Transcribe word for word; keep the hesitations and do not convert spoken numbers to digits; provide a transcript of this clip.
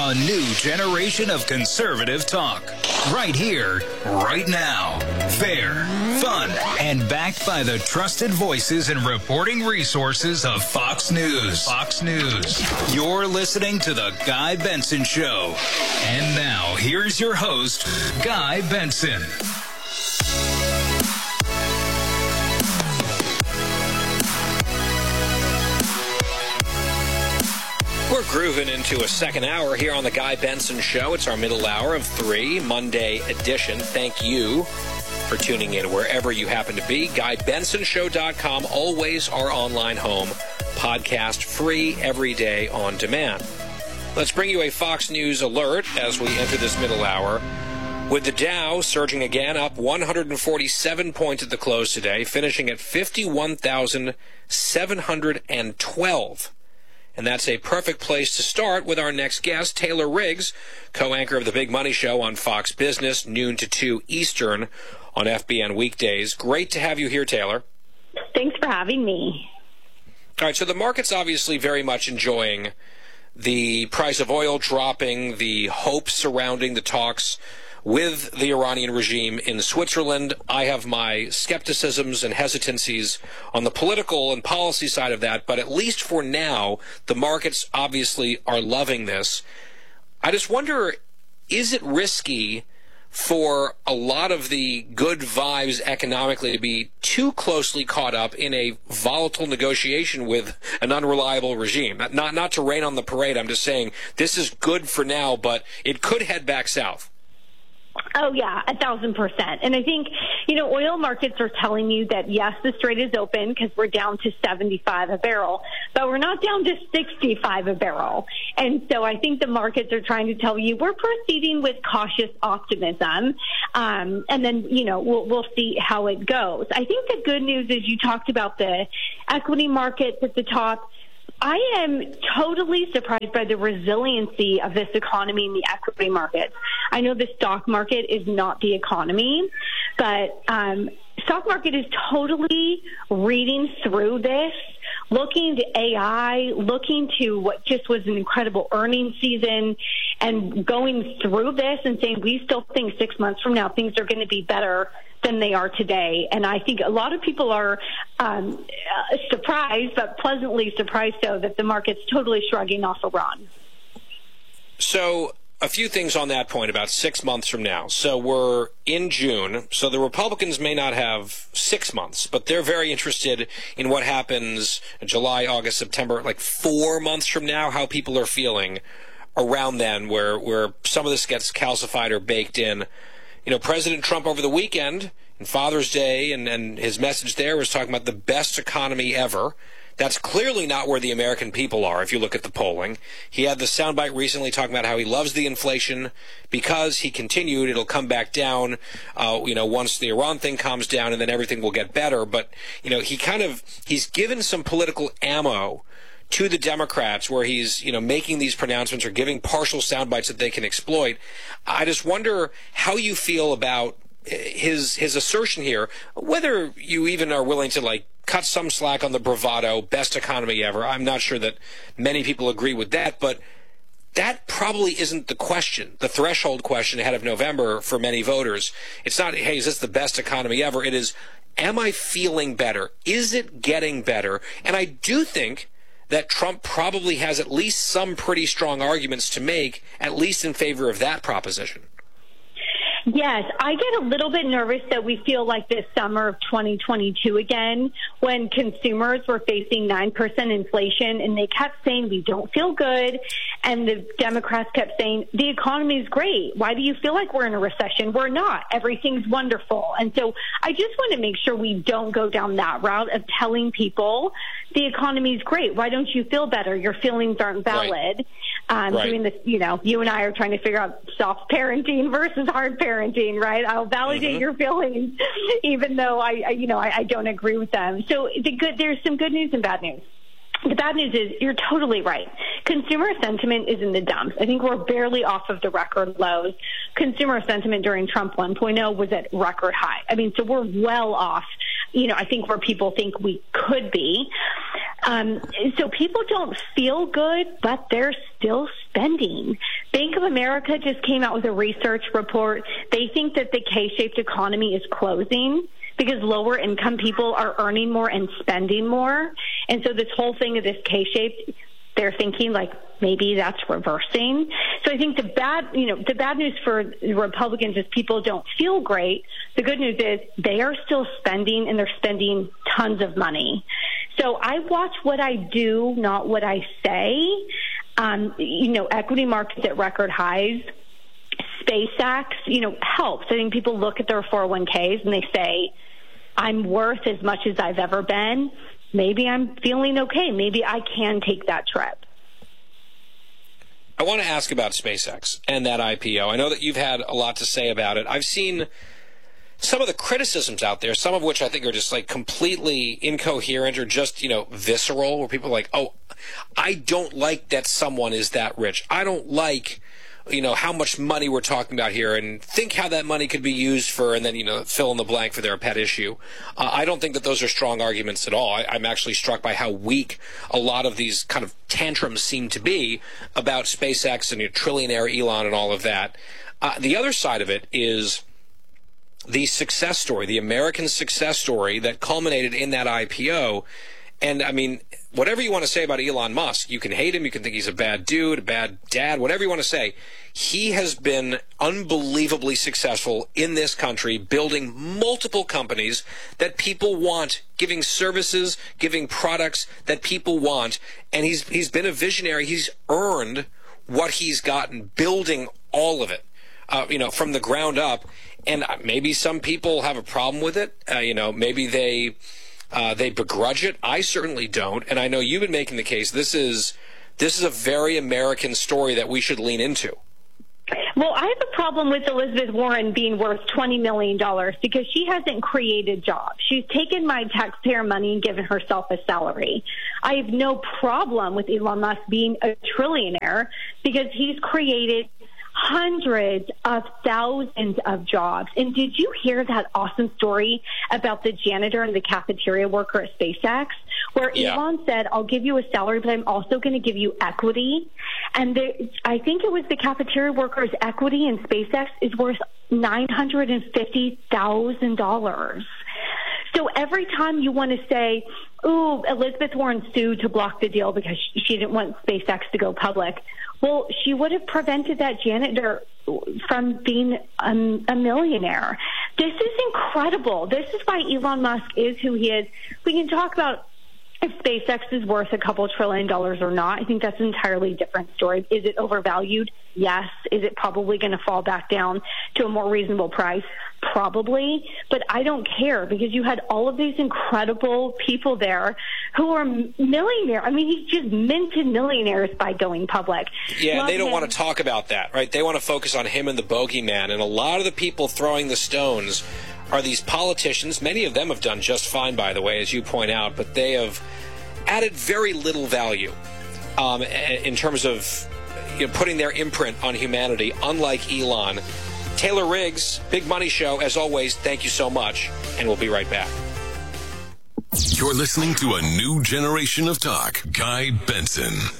A new generation of conservative talk. Right here, right now. Fair, fun, and backed by the trusted voices and reporting resources of Fox News. Fox News. You're listening to The Guy Benson Show. And now, here's your host, Guy Benson. We're grooving into a second hour here on the Guy Benson Show. It's our middle hour of three, Monday edition. Thank you for tuning in wherever you happen to be. Guy Benson Show dot com, always our online home. Podcast free every day on demand. Let's bring you a Fox News alert as we enter this middle hour. With the Dow surging again, up one hundred forty-seven points at the close today, finishing at fifty-one thousand seven hundred twelve. And that's a perfect place to start with our next guest, Taylor Riggs, co-anchor of The Big Money Show on Fox Business, noon to two Eastern on F B N weekdays. Great to have you here, Taylor. Thanks for having me. All right, so the market's obviously very much enjoying the price of oil dropping, the hopes surrounding the talks with the Iranian regime in Switzerland. I have my skepticisms and hesitancies on the political and policy side of that, but at least for now, the markets obviously are loving this. I just wonder, is it risky for a lot of the good vibes economically to be too closely caught up in a volatile negotiation with an unreliable regime? Not, not, not to rain on the parade, I'm just saying this is good for now, but it could head back south. Oh, yeah, a thousand percent. And I think, you know, oil markets are telling you that, yes, the Strait is open because we're down to seventy-five a barrel, but we're not down to sixty-five a barrel. And so I think the markets are trying to tell you we're proceeding with cautious optimism. Um, and then, you know, we'll, we'll see how it goes. I think the good news is you talked about the equity markets at the top. I am totally surprised by the resiliency of this economy in the equity markets. I know the stock market is not the economy, but um, stock market is totally reading through this, looking to A I, looking to what just was an incredible earnings season, and going through this and saying we still think six months from now things are going to be better than they are today. And I think a lot of people are um, surprised, but pleasantly surprised, so that the market's totally shrugging off Iran. So a few things on that point about six months from now. So we're in June, so the Republicans may not have six months, but they're very interested in what happens in July, August, September, like four months from now, how people are feeling around then, where, where some of this gets calcified or baked in. You know, President Trump over the weekend, and Father's Day, and, and his message there was talking about the best economy ever. That's clearly not where the American people are, if you look at the polling. He had the soundbite recently talking about how he loves the inflation because he continued, it'll come back down, uh, you know, once the Iran thing calms down, and then everything will get better. But, you know, he kind of, he's given some political ammo to the Democrats where he's, you know, making these pronouncements or giving partial sound bites that they can exploit. I just wonder how you feel about his his assertion here, whether you even are willing to, like, cut some slack on the bravado, best economy ever. I'm not sure that many people agree with that, but that probably isn't the question, the threshold question ahead of November for many voters. It's not, hey, is this the best economy ever? It is, am I feeling better? Is it getting better? And I do think that Trump probably has at least some pretty strong arguments to make, at least in favor of that proposition. Yes, I get a little bit nervous that we feel like this summer of twenty twenty-two again, when consumers were facing nine percent inflation and they kept saying we don't feel good, and the Democrats kept saying the economy is great. Why do you feel like we're in a recession? We're not. Everything's wonderful. And so I just want to make sure we don't go down that route of telling people the economy is great. Why don't you feel better? Your feelings aren't valid. Right. Um, right. Doing this, you know, you and I are trying to figure out soft parenting versus hard parenting, right? I'll validate mm-hmm. your feelings, even though I, I you know, I, I don't agree with them. So the good, there's some good news and bad news. The bad news is you're totally right. Consumer sentiment is in the dumps. I think we're barely off of the record lows. Consumer sentiment during Trump one point oh was at record high. I mean, so we're well off, you know, I think where people think we could be. Um, so people don't feel good, but they're still spending. Bank of America just came out with a research report. They think that the K-shaped economy is closing because lower income people are earning more and spending more. And so this whole thing of this K-shaped, they're thinking like maybe that's reversing. So I think the bad, you know, the bad news for Republicans is people don't feel great. The good news is they are still spending, and they're spending tons of money. So I watch what I do, not what I say. Um, you know, equity markets at record highs. SpaceX, you know, helps. I think people look at their four oh one k's and they say, I'm worth as much as I've ever been. Maybe I'm feeling okay. Maybe I can take that trip. I want to ask about SpaceX and that I P O. I know that you've had a lot to say about it. I've seen some of the criticisms out there, some of which I think are just like completely incoherent or just, you know, visceral, where people are like, oh, I don't like that someone is that rich. I don't like, you know, how much money we're talking about here, and think how that money could be used for, and then, you know, fill in the blank for their pet issue. Uh, I don't think that those are strong arguments at all. I, I'm actually struck by how weak a lot of these kind of tantrums seem to be about SpaceX and your trillionaire Elon and all of that. Uh, the other side of it is the success story, the American success story that culminated in that I P O. And, I mean, whatever you want to say about Elon Musk, you can hate him, you can think he's a bad dude, a bad dad, whatever you want to say. He has been unbelievably successful in this country, building multiple companies that people want, giving services, giving products that people want. And he's he's been a visionary. He's earned what he's gotten, building all of it, uh, you know, from the ground up. And maybe some people have a problem with it. Uh, you know, maybe they... Uh, they begrudge it. I certainly don't. And I know you've been making the case. This is this is a very American story that we should lean into. Well, I have a problem with Elizabeth Warren being worth twenty million dollars because she hasn't created jobs. She's taken my taxpayer money and given herself a salary. I have no problem with Elon Musk being a trillionaire because he's created hundreds of thousands of jobs. And did you hear that awesome story about the janitor and the cafeteria worker at SpaceX, where yeah. Elon said, I'll give you a salary, but I'm also going to give you equity? And there, I think it was the cafeteria worker's equity in SpaceX is worth nine hundred fifty thousand dollars. So every time you want to say, ooh, Elizabeth Warren sued to block the deal because she didn't want SpaceX to go public, well, she would have prevented that janitor from being a, a millionaire. This is incredible. This is why Elon Musk is who he is. We can talk about if SpaceX is worth a couple trillion dollars or not. I think that's an entirely different story. Is it overvalued? Yes. Is it probably going to fall back down to a more reasonable price? Probably. But I don't care because you had all of these incredible people there who are millionaires. I mean, he just minted millionaires by going public. Yeah, Love they don't him. want to talk about that, right? They want to focus on him and the bogeyman. And a lot of the people throwing the stones are these politicians. Many of them have done just fine, by the way, as you point out, but they have added very little value um, in terms of you know, putting their imprint on humanity, unlike Elon. Taylor Riggs, Big Money Show, as always, thank you so much, and we'll be right back. You're listening to a new generation of talk. Guy Benson.